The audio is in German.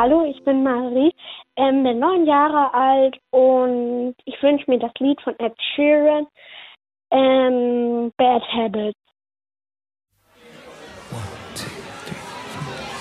Hallo, ich bin Marie, bin 9 Jahre alt und ich wünsche mir das Lied von Ed Sheeran, Bad Habits.